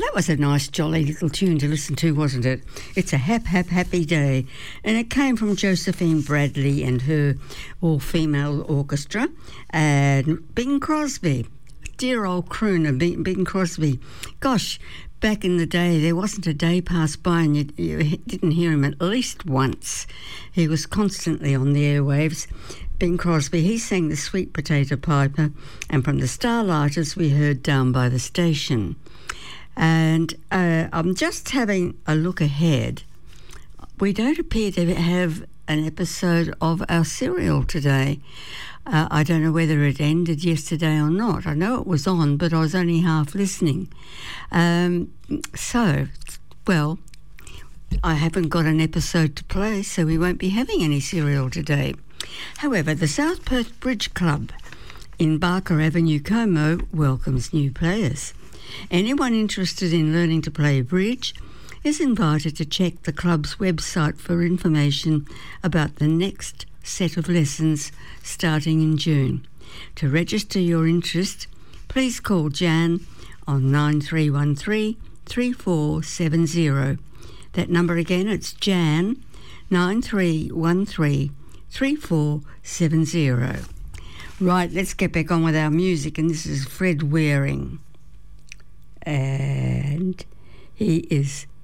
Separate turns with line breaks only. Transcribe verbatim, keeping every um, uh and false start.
that was a nice, jolly little tune to listen to, wasn't it? It's a hap, hap, happy day. And it came from Josephine Bradley and her all-female orchestra and Bing Crosby. Dear old crooner, Bing, Bing Crosby. Gosh, back in the day, there wasn't a day passed by and you, you didn't hear him at least once. He was constantly on the airwaves. Bing Crosby, he sang the Sweet Potato Piper, and from the Starlighters we heard Down by the Station. And uh, I'm just having a look ahead. We don't appear to have an episode of our serial today. Uh, I don't know whether it ended yesterday or not. I know it was on, but I was only half listening. Um, so, well, I haven't got an episode to play, so we won't be having any serial today. However, the South Perth Bridge Club in Barker Avenue, Como, welcomes new players. Anyone interested in learning to play bridge is invited to check the club's website for information about the next set of lessons starting in June. To register your interest, please call Jan on nine three one three, three four seven zero. That number again, it's Jan, nine three one three, three four seven zero. Right, let's get back on with our music, and this is Fred Waring. And he is